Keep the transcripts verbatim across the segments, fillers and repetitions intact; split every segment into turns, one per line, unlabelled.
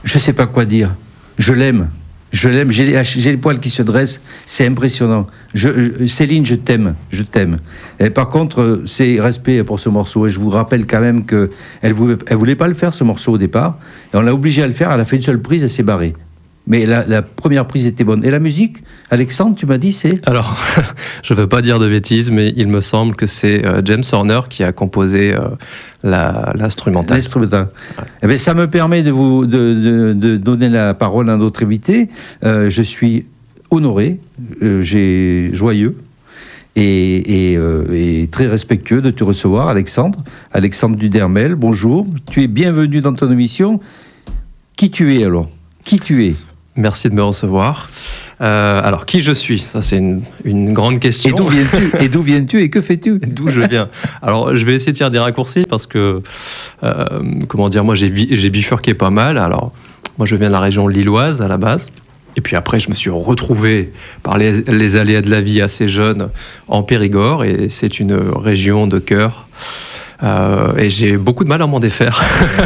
je sais pas quoi dire. Je l'aime. Je l'aime, j'ai les, j'ai les poils qui se dressent, c'est impressionnant. Je, je, Céline, je t'aime, je t'aime. Et par contre, c'est respect pour ce morceau. Et je vous rappelle quand même qu'elle ne voulait, elle voulait pas le faire, ce morceau, au départ. Et on l'a obligée à le faire, elle a fait une seule prise, elle s'est barrée. Mais la, la première prise était bonne. Et la musique, Alexandre, tu m'as dit, c'est...
Alors, je ne veux pas dire de bêtises, mais il me semble que c'est euh, James Horner qui a composé euh, la, l'instrumental.
L'instrumental. Ouais. Eh bien, ça me permet de vous de, de, de donner la parole à notre invité. Euh, je suis honoré, euh, j'ai joyeux et, et, euh, et très respectueux de te recevoir, Alexandre. Alexandre Dudermel, bonjour. Tu es bienvenu dans ton émission. Qui tu es alors ? Qui tu es ?
Merci de me recevoir. Euh, alors, qui je suis ? Ça, c'est une, une grande question.
Et d'où viens-tu ? Et d'où viens-tu ? Et que fais-tu ?
D'où je viens ? Alors, je vais essayer de faire des raccourcis parce que, euh, comment dire, moi, j'ai, j'ai bifurqué pas mal. Alors, moi, je viens de la région lilloise à la base. Et puis après, je me suis retrouvé par les, les aléas de la vie assez jeune en Périgord. Et c'est une région de cœur. Euh, et j'ai beaucoup de mal à m'en défaire.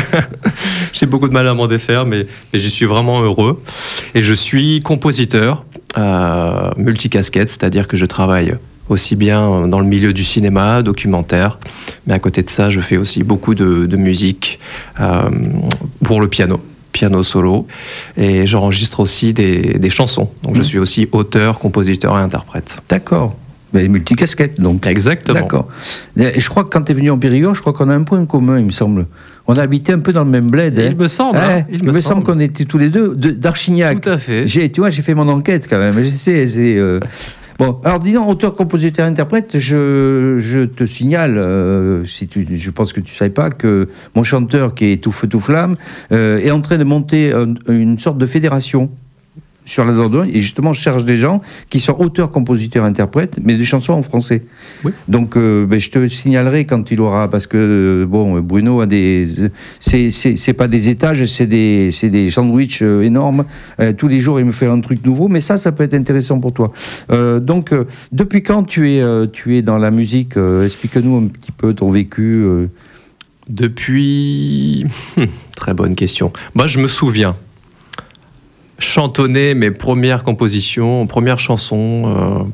J'ai beaucoup de mal à m'en défaire, mais, mais j'y suis vraiment heureux. Et je suis compositeur, euh, multicasquette, c'est-à-dire que je travaille aussi bien dans le milieu du cinéma, documentaire, mais à côté de ça, je fais aussi beaucoup de, de musique euh, pour le piano, piano solo, et j'enregistre aussi des, des chansons. Donc mmh. je suis aussi auteur, compositeur et interprète.
D'accord. Mais multicasquette, donc.
Exactement.
D'accord. Et je crois que quand tu es venu en Périgord, je crois qu'on a un point commun, il me semble. On a habité un peu dans le même bled. Hein.
Il me semble.
Hein,
hein, il,
il
me,
me
semble.
semble qu'on était tous les deux de, d'Archignac.
Tout à fait.
J'ai, tu vois, j'ai fait mon enquête quand même. Je sais, c'est, euh... Bon, alors disons, auteur, compositeur, interprète, je, je te signale, euh, si tu, je pense que tu ne savais pas, que mon chanteur, qui est tout feu tout flamme, euh, est en train de monter un, une sorte de fédération sur la Dordogne, et justement, je cherche des gens qui sont auteurs, compositeurs, interprètes, mais des chansons en français.
Oui.
Donc, euh, ben, je te signalerai quand il aura, parce que, euh, bon, Bruno a des... C'est, c'est, c'est pas des étages, c'est des, c'est des sandwichs euh, énormes. Euh, tous les jours, il me fait un truc nouveau, mais ça, ça peut être intéressant pour toi. Euh, donc, euh, depuis quand tu es, euh, tu es dans la musique ? euh, Explique-nous un petit peu ton vécu. Euh.
Depuis... Très bonne question. Moi, je me souviens chantonner mes premières compositions, premières chansons, euh,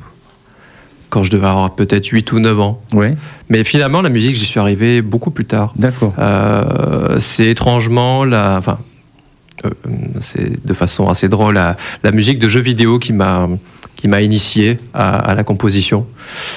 quand je devais avoir peut-être huit ou neuf ans.
Ouais.
Mais finalement, la musique, j'y suis arrivé beaucoup plus tard.
D'accord.
Euh, c'est étrangement, la, enfin, euh, c'est de façon assez drôle, la, la musique de jeux vidéo qui m'a, qui m'a initié à, à la composition.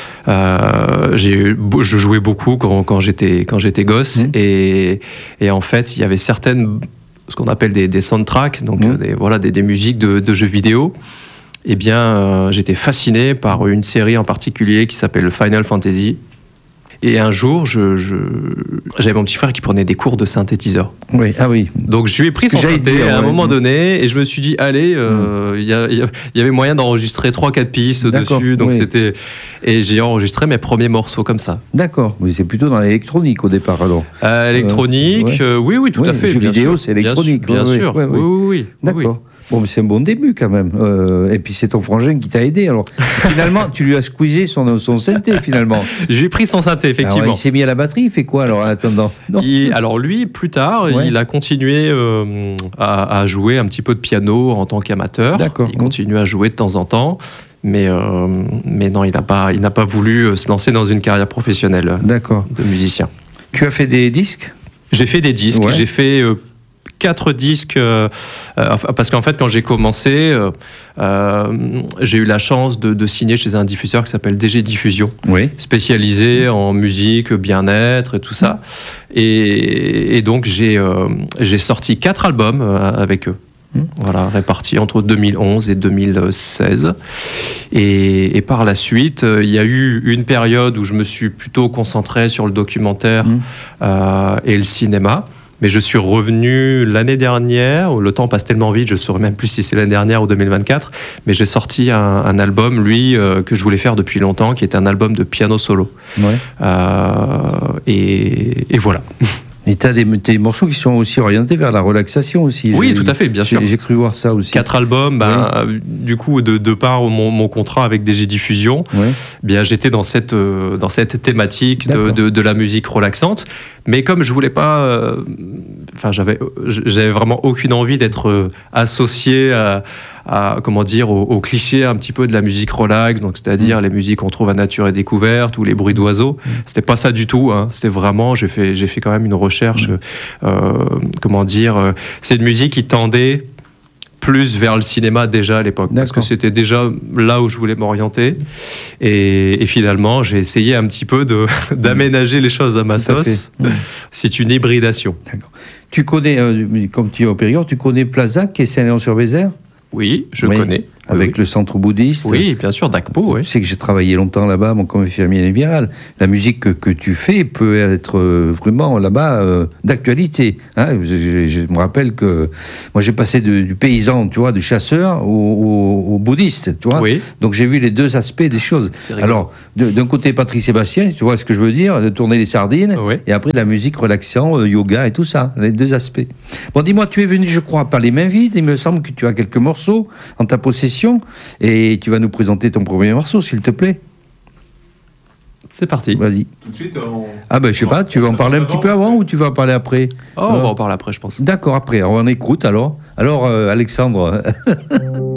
Euh, j'ai, je jouais beaucoup quand, quand, j'étais, quand j'étais gosse, mmh. et, et en fait, il y avait certaines... ce qu'on appelle des, des soundtracks, donc mmh. des, voilà, des, des musiques de, de jeux vidéo. Eh bien, euh, j'étais fasciné par une série en particulier qui s'appelle Final Fantasy. Et un jour, je, je, j'avais mon petit frère qui prenait des cours de synthétiseur.
Oui, ah oui.
Donc, je lui ai pris son synthé dire, à un ouais, moment ouais. donné, et je me suis dit, allez, il euh, y, a, y, a, y avait moyen d'enregistrer trois quatre pistes D'accord, dessus. Donc, oui. c'était... Et j'ai enregistré mes premiers morceaux comme ça.
D'accord, mais c'est plutôt dans l'électronique au départ, alors.
Euh, électronique, euh, ouais. euh, oui, oui, tout
oui,
à fait.
Jeux
bien
vidéo,
sûr,
c'est électronique.
Bien, bien
oui,
sûr,
oui, oui.
oui, oui, oui.
D'accord.
Oui.
Bon, mais c'est un bon début quand même. Euh, et puis c'est ton frangin qui t'a aidé. Alors finalement, tu lui as squeezé son, son synthé finalement.
J'ai pris son synthé, effectivement.
Alors, il s'est mis à la batterie, il fait quoi alors en attendant non.
il, Alors lui, plus tard, ouais. il a continué euh, à, à jouer un petit peu de piano en tant qu'amateur.
D'accord.
Il continue à jouer de temps en temps. Mais, euh, mais non, il n'a pas, il n'a pas voulu se lancer dans une carrière professionnelle
D'accord.
de musicien.
Tu as fait des disques ?
J'ai fait des disques. Ouais. J'ai fait... Euh, quatre disques, euh, euh, parce qu'en fait, quand j'ai commencé, euh, euh, j'ai eu la chance de, de signer chez un diffuseur qui s'appelle D G Diffusion,
oui.
spécialisé en musique, bien-être et tout ça. Et, et donc, j'ai, euh, j'ai sorti quatre albums euh, avec eux. Mmh. Voilà, répartis entre deux mille onze et deux mille seize. Et, et par la suite, euh, il y a eu une période où je me suis plutôt concentré sur le documentaire mmh. euh, et le cinéma. Mais je suis revenu l'année dernière, le temps passe tellement vite, je ne saurais même plus si c'est l'année dernière ou deux mille vingt-quatre, mais j'ai sorti un, un album, lui, euh, que je voulais faire depuis longtemps, qui est un album de piano solo.
Ouais.
Euh, et, et voilà.
Et tu as des, des morceaux qui sont aussi orientés vers la relaxation aussi.
Oui,
J'ai-
tout à fait, bien sûr.
J'ai j'ai cru voir ça aussi.
Quatre albums, ben, euh, du coup, de, de par mon, mon contrat avec D J Diffusion,
Ouais.
bien, j'étais dans cette, euh, dans cette thématique de,
D'accord.
de, de la musique relaxante. Mais comme je voulais pas, euh, enfin, j'avais, j'avais vraiment aucune envie d'être euh, associé à, à, comment dire, au, au cliché un petit peu de la musique relax, donc c'est-à-dire
Mm.
les musiques qu'on trouve à Nature et Découverte ou les bruits d'oiseaux.
Mm.
C'était pas ça du tout. Hein. C'était vraiment, j'ai fait, j'ai fait quand même une recherche.
Mm.
Euh, comment dire, euh, c'est une musique qui tendait plus vers le cinéma déjà à l'époque, parce que
D'accord.
c'était déjà là où je voulais m'orienter. Et, et finalement, j'ai essayé un petit peu de, d'aménager les choses à ma
Tout à
sauce.
fait. Mm.
C'est une hybridation.
D'accord. Tu connais, euh, comme tu es au Périgord, tu connais Plazac, qui est Saint-Léon-sur-Vézère,
Oui, je
Oui.
connais.
avec
oui.
le centre bouddhiste.
Oui, bien sûr, d'Akpo, oui.
Je sais que j'ai travaillé longtemps là-bas, mon comme infirmier libéral. La musique que, que tu fais peut être euh, vraiment là-bas euh, d'actualité. Hein. Je, je- je me rappelle que moi j'ai passé de- du paysan, tu vois, du chasseur au, au- au bouddhiste, tu vois.
Oui,
Donc j'ai vu les deux aspects des choses.
c'est rigolo.
Alors, de- d'un côté Patrick Sébastien, tu vois ce que je veux dire, de tourner les sardines,
Oui.
et après de la musique relaxant, euh, yoga et tout ça, les deux aspects. Bon, dis-moi, tu es venu, je crois, par les mains vides. Il me semble que tu as quelques morceaux en ta possession, et tu vas nous présenter ton premier morceau, s'il te plaît.
C'est parti.
Vas-y.
Tout de suite, on...
Ah ben, je sais pas, tu vas en parler un petit peu avant ou tu vas en parler après?
Oh, on va en parler après, je pense.
D'accord, après. On écoute alors. Alors, euh, Alexandre.